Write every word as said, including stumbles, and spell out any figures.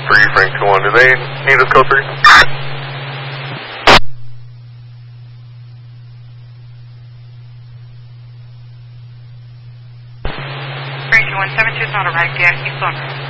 three, Frank two one. Do they need us code three? Frank two one, seven two is not arrived yet. Keep going.